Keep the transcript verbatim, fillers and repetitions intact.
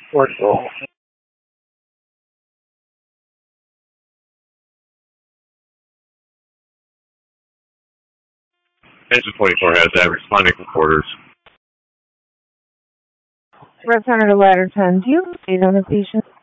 Fort Goal. Engine twenty-four has that. Responding from quarters. Representative Ladder ten, do you have a date on the patient?